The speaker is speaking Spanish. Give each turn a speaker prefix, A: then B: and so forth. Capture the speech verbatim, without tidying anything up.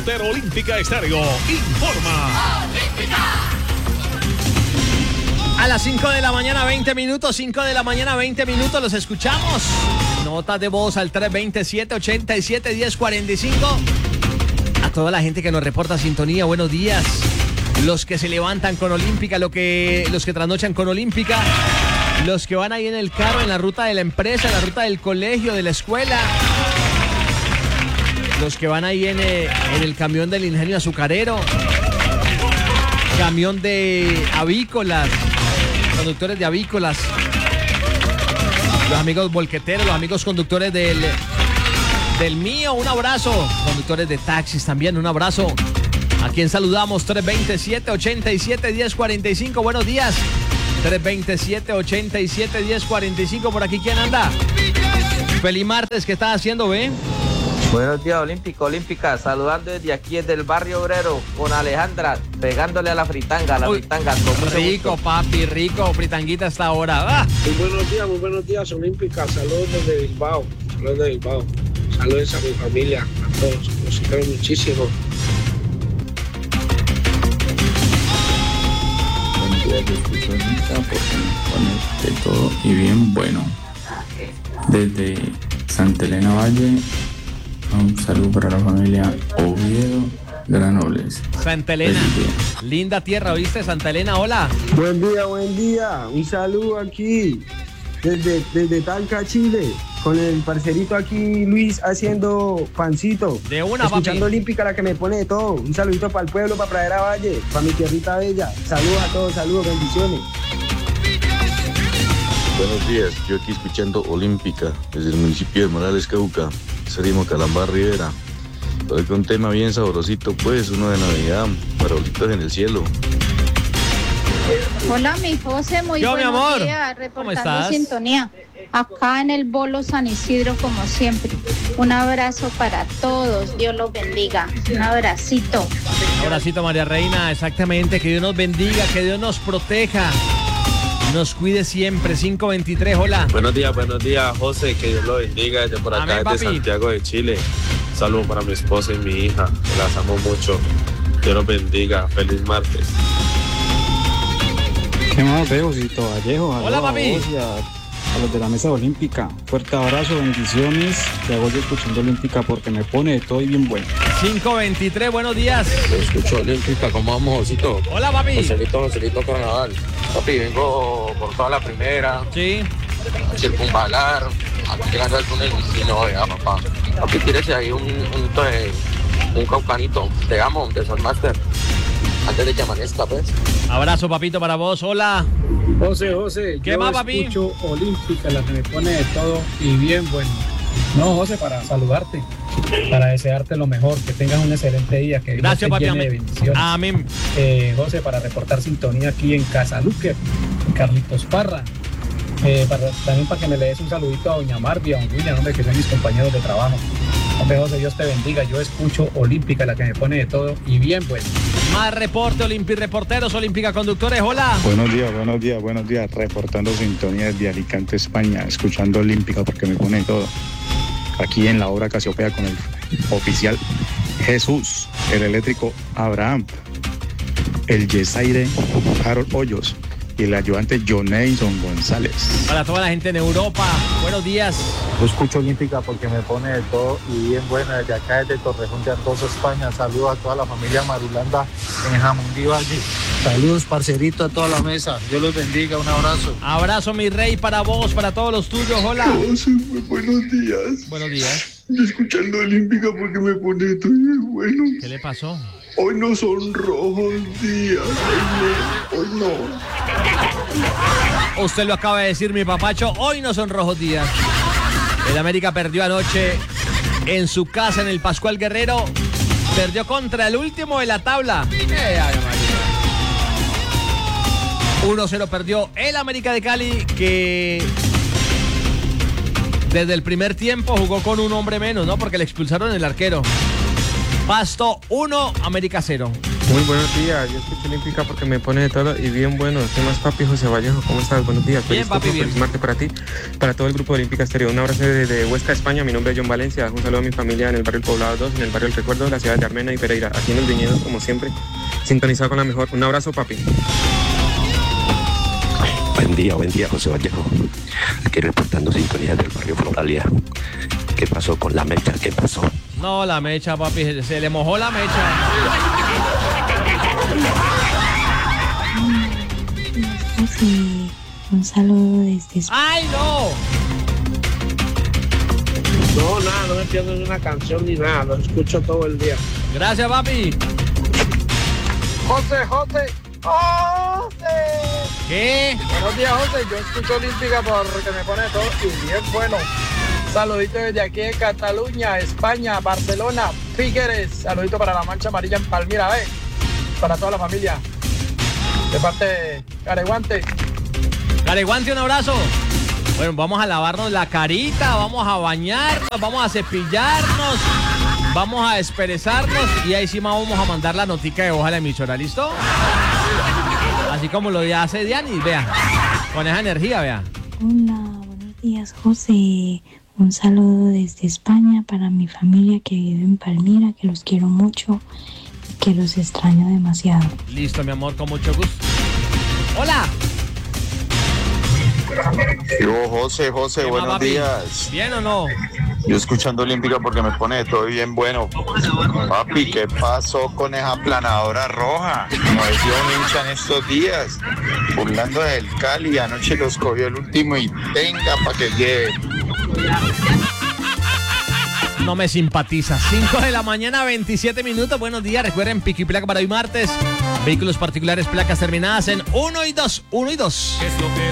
A: reportero Olímpica Estéreo informa.
B: A las cinco de la mañana, veinte minutos, cinco de la mañana, veinte minutos, los escuchamos. Notas de voz al tres veintisiete, ochenta y siete, diez cuarenta y cinco. A toda la gente que nos reporta sintonía, buenos días. Los que se levantan con Olímpica, lo que, los que trasnochan con Olímpica, los que van ahí en el carro, en la ruta de la empresa, en la ruta del colegio, de la escuela, los que van ahí en, eh, en el camión del ingenio azucarero, camión de avícolas, conductores de avícolas, los amigos volqueteros, los amigos conductores del, del mío, un abrazo, conductores de taxis también, un abrazo. A quien saludamos, tres veintisiete, ochenta y siete, diez cuarenta y cinco, buenos días. tres veintisiete, ochenta y siete, diez cuarenta y cinco, por aquí, ¿quién anda? Feliz martes, ¿qué estás haciendo, ve?
C: Buenos días, Olímpico, Olímpica, saludando desde aquí, desde el barrio obrero, con Alejandra, pegándole a la fritanga, a la
B: Uy,
C: fritanga. Con mucho
B: rico,
C: gusto.
B: papi, rico, fritanguita hasta ahora. ¡Ah!
D: Muy buenos días, muy buenos días, Olímpica, saludos desde Bilbao, saludos de Bilbao, saludos a mi familia, a todos, los quiero muchísimo.
E: Buenos días, yo escucho Olímpica porque me pone de todo y bien bueno. Desde Santa Elena Valle, un saludo para la familia Oviedo Granobles.
B: Santa Elena, linda tierra, ¿oíste? Santa Elena, hola.
F: Buen día, buen día. Un saludo aquí desde, desde Talca, Chile, con el parcerito aquí Luis haciendo pancito.
B: De una,
F: escuchando
B: papi.
F: Olímpica, la que me pone de todo. Un saludito para el pueblo, para Pradera Valle, para mi tierrita bella. Saludos a todos, saludos, bendiciones.
G: Buenos días, yo aquí escuchando Olímpica desde el municipio de Morales, Cauca, Serimo Calambar, Rivera. Hoy con un tema bien sabrosito, pues, uno de Navidad, farolitos en el cielo.
H: Hola, mi José, muy
B: Yo, mi
H: buenos
B: amor.
H: días,
B: ¿Cómo
H: reportando
B: estás?
H: sintonía. Acá en el Bolo San Isidro, como siempre. Un abrazo para todos, Dios los bendiga. Un abracito.
B: Un abracito, María Reina, exactamente, que Dios nos bendiga, que Dios nos proteja, nos cuide siempre. Cinco veintitrés, hola.
I: Buenos días, buenos días, José, que Dios lo bendiga desde por acá,
B: Amén,
I: desde
B: papi.
I: Santiago de Chile. Saludos para mi esposa y mi hija, que las amo mucho. Dios los bendiga, feliz martes.
J: ¿Qué más veo, Osito Vallejo?
B: Hola,
J: A
B: papi.
J: vos y a, a los de la mesa olímpica. Fuerte abrazo, bendiciones. Te hago yo escuchando Olímpica porque me pone de todo y bien bueno.
B: cinco veintitrés, buenos días.
K: Yo escucho Olímpica, ¿cómo vamos, Josito?
B: Hola, papi.
K: Joselito, Joselito Carnaval. Papi, vengo por toda la primera.
B: Sí.
K: Circunvalar. Aquí llegando al túnel y no vea, papá. Papi, tírese ahí un, un, un, un caucanito. Te amo, de Sol Master. Antes de que amanezca, pues.
B: Abrazo, papito, para vos, hola.
D: José, José,
B: ¿Qué
D: yo
B: más, papi?
D: escucho Olímpica, la que me pone de todo y bien bueno. No, José, para saludarte, para desearte lo mejor, que tengas un excelente día, que Dios
B: Gracias,
D: te
B: papi,
D: llene de
B: amén.
D: bendiciones.
B: Amén.
D: Eh, José, para reportar sintonía aquí en Casaluque, Carlitos Parra. Eh, para, también para que me le des un saludito a doña Marvia, a don William, hombre, que son mis compañeros de trabajo. Hombre, José, Dios te bendiga. Yo escucho Olímpica, la que me pone de todo y bien bueno.
B: Más reporte, Olimpi reporteros, Olímpica conductores, hola.
L: Buenos días, buenos días, buenos días. Reportando sintonía desde Alicante, España, escuchando Olímpica porque me pone todo. Aquí en la obra Casiopea con el oficial Jesús, el eléctrico Abraham, el Yesaire Harold Hoyos y el ayudante Joneison González.
B: Para toda la gente en Europa, buenos días.
M: Yo escucho Olímpica porque me pone de todo y bien bueno desde acá, desde Torrejón de Ardozo, España. Saludos a toda la familia Marulanda en Jamundí Valle. Saludos, parcerito, a toda la mesa. Dios los bendiga, un abrazo.
B: Abrazo, mi rey, para vos, para todos los tuyos, hola.
N: José, muy buenos días.
B: Buenos días.
N: Yo escuchando Olímpica porque me pone de todo y bueno.
B: ¿Qué le pasó?
N: Hoy no son rojos días, hoy no, hoy no.
B: Usted lo acaba de decir, mi papacho, hoy no son rojos días. El América perdió anoche en su casa en el Pascual Guerrero. Perdió contra el último de la tabla. uno cero perdió el América de Cali, que desde el primer tiempo jugó con un hombre menos, ¿no? Porque le expulsaron el arquero. Pasto uno, América cero.
O: Muy buenos días, yo escucho Olímpica porque me pone de todo y bien bueno. ¿Qué más, papi? José Vallejo, ¿cómo estás? Buenos días.
B: Bien,
O: feliz
B: papi,
O: topo,
B: bien.
O: Feliz martes para ti, para todo el grupo de Olímpica Estéreo. Un abrazo desde Huesca, España. Mi nombre es John Valencia. Un saludo a mi familia en el barrio El Poblado dos, en el barrio El Recuerdo, de la ciudad de Armenia y Pereira. Aquí en el viñedo, como siempre, sintonizado con la mejor. Un abrazo, papi.
P: Buen día, buen día, José Vallejo. Aquí reportando sintonía del barrio Floralia. ¿Qué pasó con la mecha? ¿Qué pasó?
B: No, la mecha, papi, se, se le mojó la mecha.
Q: Sí, un saludo desde España.
B: ¡Ay, no!
R: No, nada, no me pierdo ni una canción ni nada, lo escucho todo el día.
B: Gracias, papi.
R: José, José, José.
B: ¿Qué?
R: Buenos días, José. Yo escucho Olímpica porque me pone todo y bien bueno. Saludito desde aquí de Cataluña, España, Barcelona, Figueres. Saludito para la Mancha Amarilla en Palmira, ¿eh? Para toda la familia. De parte de Careguante.
B: Careguante, un abrazo. Bueno, vamos a lavarnos la carita, vamos a bañarnos, vamos a cepillarnos, vamos a desperezarnos y ahí sí vamos a mandar la notica de voz a la emisora, ¿listo? Así como lo hace Diani, vea, con esa energía, vea.
Q: Hola, buenos días, José. Un saludo desde España para mi familia que vive en Palmira, que los quiero mucho y que los extraño demasiado.
B: Listo, mi amor, con mucho gusto. Hola.
S: Yo, José, José,
B: ¿Qué más,
S: buenos
B: papi?
S: días.
B: ¿Bien o no?
S: Yo escuchando Olímpica porque me pone de todo bien bueno. Papi, ¿qué pasó con esa planadora roja? Como decía un hincha en estos días, burlando del Cali, anoche los cogió el último y tenga para que lleve.
B: No me simpatiza. cinco de la mañana, veintisiete minutos. Buenos días. Recuerden, pico y placa para hoy martes. Vehículos particulares, placas terminadas en uno y dos. uno y dos.